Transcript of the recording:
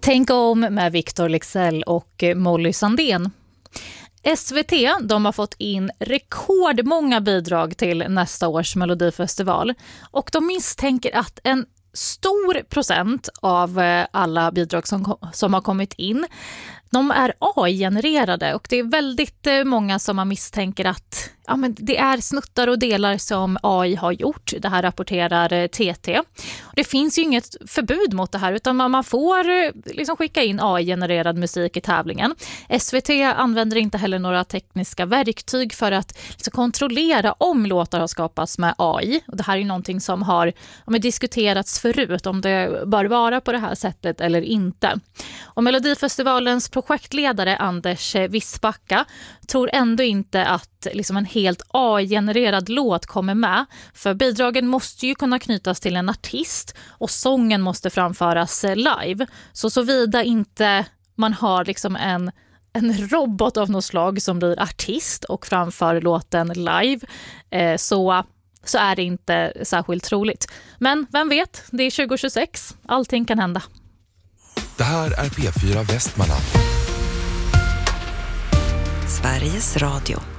Tänk om med Victor Leksell och Molly Sandén. SVT, de har fått in rekordmånga bidrag till nästa års Melodifestival och de misstänker att en stor procent av alla bidrag som har kommit in, de är AI-genererade och det är väldigt många som man misstänker att det är snuttar och delar som AI har gjort. Det här rapporterar TT. Det finns ju inget förbud mot det här utan man får liksom skicka in AI-genererad musik i tävlingen. SVT använder inte heller några tekniska verktyg för att liksom kontrollera om låtar har skapats med AI. Och det här är ju någonting som har diskuterats förut om det bör vara på det här sättet eller inte. Och Melodifestivalens projektledare Anders Vissbacka tror ändå inte att liksom en helt AI-genererad låt kommer med. För bidragen måste ju kunna knytas till en artist och sången måste framföras live. Så såvida inte man har liksom en robot av något slag som blir artist och framför låten live så är det inte särskilt troligt. Men vem vet, det är 2026. Allting kan hända. Det här är P4 Västmanland. Sveriges Radio.